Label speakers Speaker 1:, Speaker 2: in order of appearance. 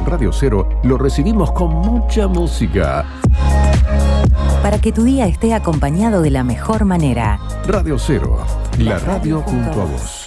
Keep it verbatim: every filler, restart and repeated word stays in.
Speaker 1: en Radio Cero lo recibimos con mucha música.
Speaker 2: Para que tu día esté acompañado de la mejor manera.
Speaker 1: Radio Cero, la radio junto a vos.